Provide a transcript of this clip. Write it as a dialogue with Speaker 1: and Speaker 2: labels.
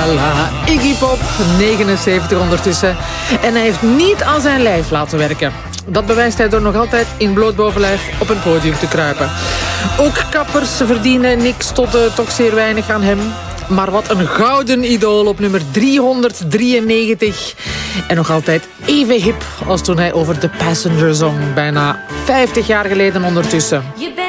Speaker 1: Voilà, Iggy Pop, 79 ondertussen. En hij heeft niet aan zijn lijf laten werken. Dat bewijst hij door nog altijd in bloot bovenlijf op een podium te kruipen. Ook kappers verdienen niks tot toch zeer weinig aan hem. Maar wat een gouden idool op nummer 393. En nog altijd even hip als toen hij over The Passenger zong. Bijna 50 jaar geleden ondertussen.